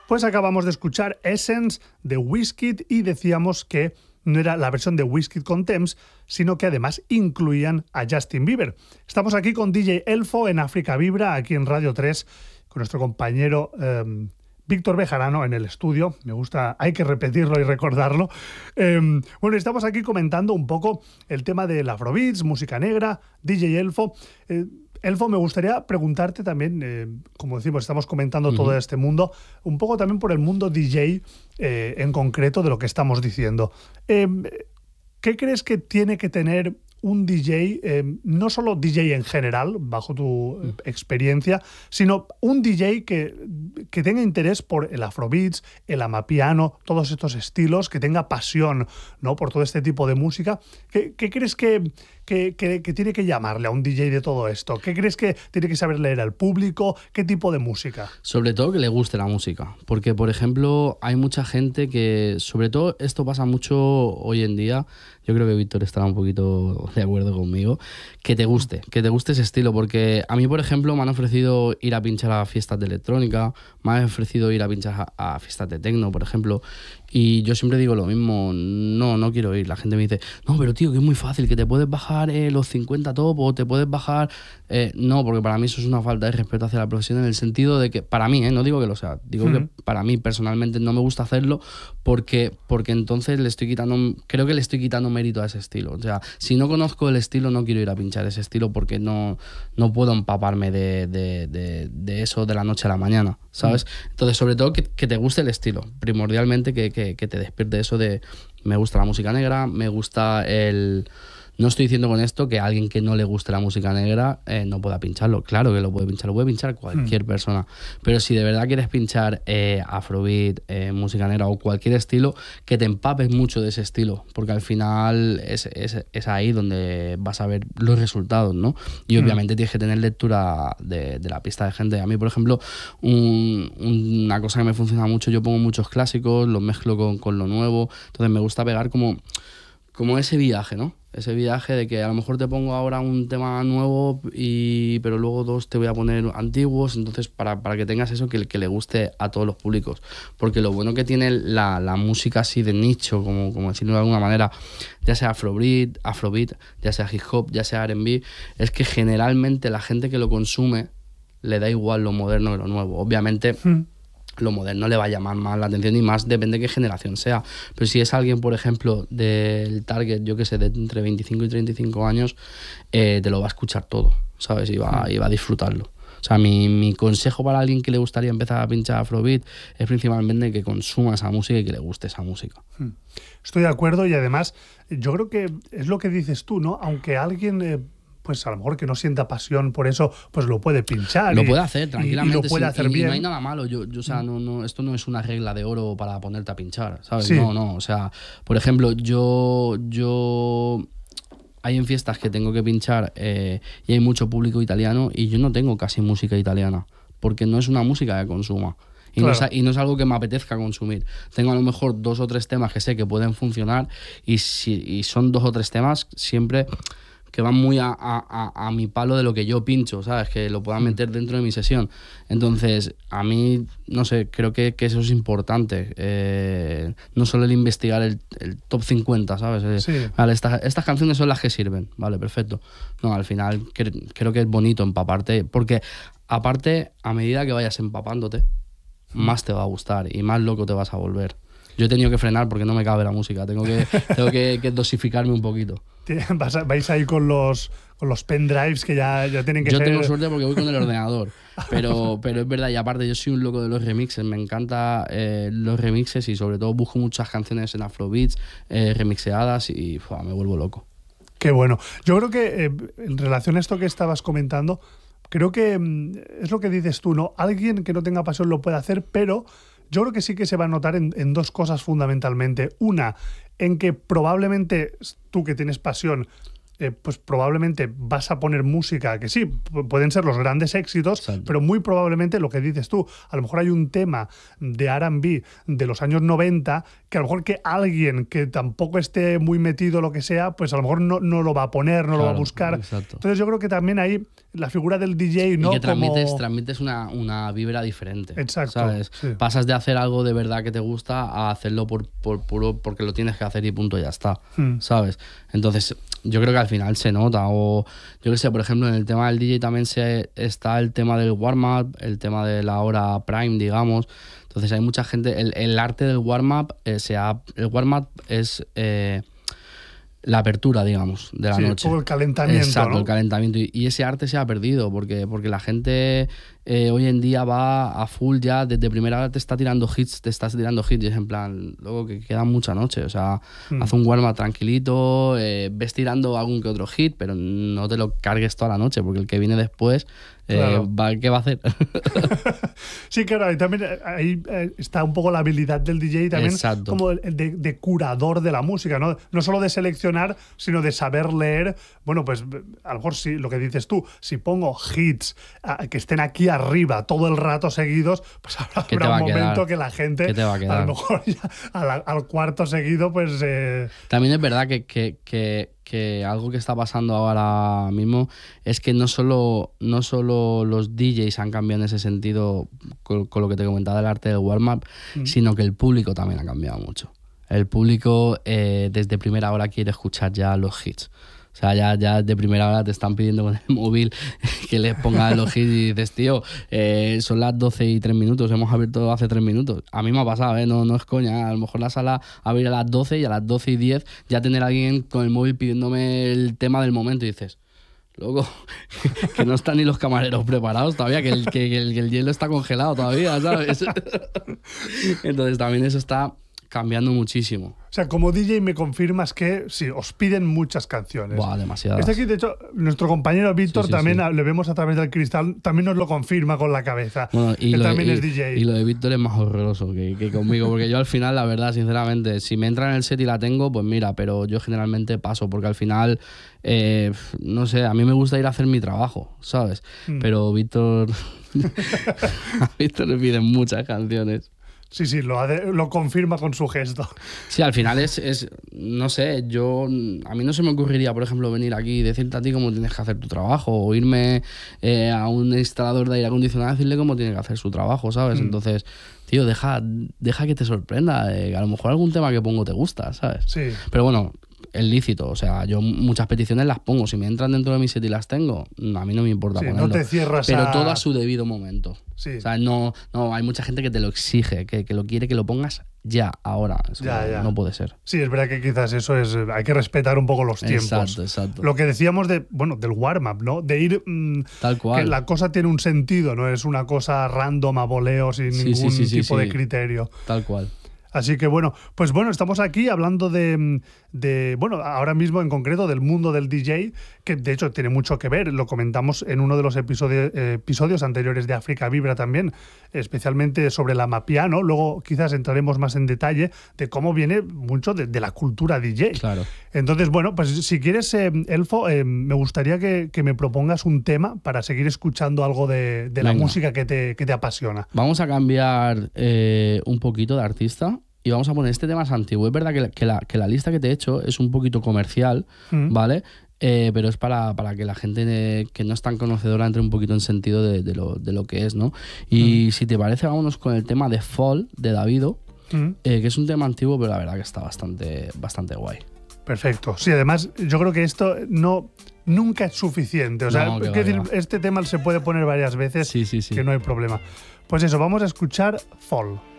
Pues acabamos de escuchar Essence de Wizkid y decíamos que no era la versión de Wizkid con Tems, sino que además incluían a Justin Bieber. Estamos aquí con DJ Elfo en África Vibra, aquí en Radio 3, con nuestro compañero Víctor Bejarano en el estudio. Me gusta, hay que repetirlo y recordarlo. Bueno, estamos aquí comentando un poco el tema del Afrobeats, música negra, DJ Elfo. Elfo, me gustaría preguntarte también, como decimos, estamos comentando todo este mundo, un poco también por el mundo DJ en concreto de lo que estamos diciendo. ¿Qué crees que tiene que tener un DJ, no solo DJ en general, bajo tu experiencia, sino un DJ que tenga interés por el afrobeats, el amapiano, todos estos estilos, que tenga pasión, ¿no?, por todo este tipo de música? ¿Qué crees que tiene que llamarle a un DJ de todo esto? ¿Qué crees que tiene que saber leer al público? ¿Qué tipo de música? Sobre todo que le guste la música, porque por ejemplo hay mucha gente que, sobre todo esto pasa mucho hoy en día, yo creo que Víctor estará un poquito de acuerdo conmigo, que te guste ese estilo, porque a mí por ejemplo me han ofrecido ir a pinchar a fiestas de electrónica, me han ofrecido ir a pinchar a fiestas de techno, por ejemplo, y yo siempre digo lo mismo, no quiero ir. La gente me dice, no, pero tío, que es muy fácil, que te puedes bajar los 50 top o te puedes bajar... no, porque para mí eso es una falta de respeto hacia la profesión, en el sentido de que, para mí, no digo que lo sea, digo que para mí personalmente no me gusta hacerlo porque entonces creo que le estoy quitando mérito a ese estilo. O sea, si no conozco el estilo, no quiero ir a pinchar ese estilo porque no puedo empaparme de eso de la noche a la mañana, ¿sabes? Entonces, sobre todo que te guste el estilo, primordialmente que te despierte eso de me gusta la música negra, me gusta el... No estoy diciendo con esto que a alguien que no le guste la música negra no pueda pincharlo. Claro que lo puede pinchar cualquier persona. Pero si de verdad quieres pinchar afrobeat, música negra o cualquier estilo, que te empapes mucho de ese estilo, porque al final es ahí donde vas a ver los resultados, ¿no? Y obviamente tienes que tener lectura de la pista de gente. A mí, por ejemplo, una cosa que me funciona mucho, yo pongo muchos clásicos, los mezclo con lo nuevo, entonces me gusta pegar como ese viaje, ¿no? Ese viaje de que a lo mejor te pongo ahora un tema nuevo, pero luego dos te voy a poner antiguos, entonces para que tengas eso que le guste a todos los públicos. Porque lo bueno que tiene la música así de nicho, como decirlo de alguna manera, ya sea afrobeat, ya sea hip hop, ya sea R&B, es que generalmente la gente que lo consume le da igual lo moderno que lo nuevo. Obviamente... lo moderno le va a llamar más la atención y más depende de qué generación sea. Pero si es alguien, por ejemplo, del target, yo que sé, de entre 25 y 35 años, te lo va a escuchar todo, ¿sabes? Y va a disfrutarlo. O sea, mi consejo para alguien que le gustaría empezar a pinchar afrobeat es principalmente que consuma esa música y que le guste esa música. Estoy de acuerdo y además yo creo que es lo que dices tú, ¿no? Aunque alguien... pues a lo mejor que no sienta pasión por eso, pues lo puede pinchar. Lo puede hacer tranquilamente. Y lo puede hacer bien. Y no hay nada malo. O sea, esto no es una regla de oro para ponerte a pinchar, ¿sabes? Sí. No. O sea, por ejemplo, yo hay en fiestas que tengo que pinchar y hay mucho público italiano y yo no tengo casi música italiana porque no es una música que consuma. Y, claro. No es algo que me apetezca consumir. Tengo a lo mejor 2 o 3 temas que sé que pueden funcionar y son 2 o 3 temas siempre... que van muy a mi palo de lo que yo pincho, ¿sabes? Que lo pueda meter dentro de mi sesión. Entonces, a mí, no sé, creo que eso es importante. No solo el investigar el top 50, ¿sabes? Sí. Vale, estas canciones son las que sirven, vale, perfecto. No, al final creo que es bonito empaparte, porque aparte, a medida que vayas empapándote, más te va a gustar y más loco te vas a volver. Yo he tenido que frenar porque no me cabe la música, tengo que dosificarme un poquito. Vais ahí con los pendrives que ya tienen que ser... Yo tengo suerte porque voy con el ordenador, pero es verdad, y aparte yo soy un loco de los remixes, me encantan los remixes y sobre todo busco muchas canciones en afrobeats remixeadas y me vuelvo loco. Qué bueno. Yo creo que en relación a esto que estabas comentando, creo que es lo que dices tú, ¿no? Alguien que no tenga pasión lo puede hacer, pero... yo creo que sí que se va a notar en 2 cosas fundamentalmente. Una, en que probablemente tú que tienes pasión pues probablemente vas a poner música que sí, pueden ser los grandes éxitos, Exacto. pero muy probablemente lo que dices tú, a lo mejor hay un tema de R&B de los años 90 que a lo mejor que alguien que tampoco esté muy metido lo que sea, pues a lo mejor no lo va a poner, no lo va a buscar. Exacto. Entonces yo creo que también ahí la figura del DJ, ¿no? Y que transmites una vibra diferente. Exacto, ¿sabes? sí. Pasas de hacer algo de verdad que te gusta a hacerlo por puro porque lo tienes que hacer y punto, ya está. ¿Sabes? Entonces, yo creo que al final se nota. O yo que sé, por ejemplo, en el tema del DJ también está el tema del warm-up, el tema de la hora prime, digamos. Entonces hay mucha gente, el arte del warm-up, el warm-up es la apertura, digamos, de la noche. Todo el calentamiento, exacto, ¿no? el calentamiento. Y ese arte se ha perdido porque la gente hoy en día va a full ya, desde primera hora te estás tirando hits y es en plan, luego que queda mucha noche, o sea, haz un warm-up tranquilito, ves tirando algún que otro hit, pero no te lo cargues toda la noche porque el que viene después, Claro. ¿qué va a hacer? Sí, claro, y también ahí está un poco la habilidad del DJ también. Exacto. Como de curador de la música, ¿no? No solo de seleccionar, sino de saber leer. Bueno, pues a lo mejor sí, lo que dices tú, si pongo hits que estén aquí arriba todo el rato seguidos, pues habrá un momento que la gente, a lo mejor ya al cuarto seguido, pues... También es verdad que algo que está pasando ahora mismo es que no solo los DJs han cambiado en ese sentido con lo que te comentaba del arte del warm-up, sino que el público también ha cambiado mucho. El público desde primera hora quiere escuchar ya los hits. O sea, ya de primera hora te están pidiendo con el móvil que les pongas los hits y dices, tío, son las 12:03, hemos abierto hace 3 minutos. A mí me ha pasado, no es coña. A lo mejor la sala abrir a las 12 y a las 12:10 ya tener a alguien con el móvil pidiéndome el tema del momento y dices, loco, que no están ni los camareros preparados todavía, que el hielo está congelado todavía, ¿sabes? Entonces también eso está cambiando muchísimo. O sea, como DJ me confirmas que sí, os piden muchas canciones. Buah, demasiadas. Aquí, de hecho, nuestro compañero Víctor también le vemos a través del cristal, también nos lo confirma con la cabeza. Bueno, que también es DJ. Y lo de Víctor es más horroroso que conmigo, porque yo al final, la verdad, sinceramente, si me entra en el set y la tengo, pues mira, pero yo generalmente paso, porque al final, no sé, a mí me gusta ir a hacer mi trabajo, ¿sabes? Pero Víctor... a Víctor le piden muchas canciones. Sí, lo confirma con su gesto. Sí, al final es no sé, a mí no se me ocurriría, por ejemplo, venir aquí y decirte a ti cómo tienes que hacer tu trabajo, o irme a un instalador de aire acondicionado y decirle cómo tiene que hacer su trabajo, ¿sabes? Entonces, tío, deja que te sorprenda, a lo mejor algún tema que pongo te gusta, ¿sabes? Sí. Pero bueno, es lícito, o sea, yo muchas peticiones las pongo, si me entran dentro de mi set y las tengo, a mí no me importa ponerlo. No te cierras pero todo a su debido momento. Sí. O sea, no, hay mucha gente que te lo exige, que lo quiere que lo pongas ya, ahora. Ya. No puede ser. Sí, es verdad que quizás eso es... Hay que respetar un poco los tiempos. Exacto. Lo que decíamos del warm-up, ¿no? De ir... Tal cual. Que la cosa tiene un sentido, no es una cosa random a voleo sin ningún tipo de criterio. Tal cual. Así que bueno, pues bueno, estamos aquí hablando de bueno, ahora mismo en concreto del mundo del DJ, que de hecho tiene mucho que ver, lo comentamos en uno de los episodios anteriores de África Vibra también, especialmente sobre la Amapiano, luego quizás entraremos más en detalle de cómo viene mucho de la cultura DJ. Claro. Entonces, bueno, pues si quieres, Elfo, me gustaría que me propongas un tema para seguir escuchando algo de la música que te apasiona. Vamos a cambiar un poquito de artista y vamos a poner este tema antiguo. Es verdad que la lista que te he hecho es un poquito comercial, ¿vale? Pero es para que la gente que no es tan conocedora entre un poquito en sentido de lo que es, ¿no? Y si te parece, vámonos con el tema de Fall, de Davido, que es un tema antiguo, pero la verdad que está bastante guay. Perfecto. Sí, además, yo creo que esto nunca es suficiente. O sea, este tema se puede poner varias veces, sí. que no hay problema. Pues eso, vamos a escuchar Fall.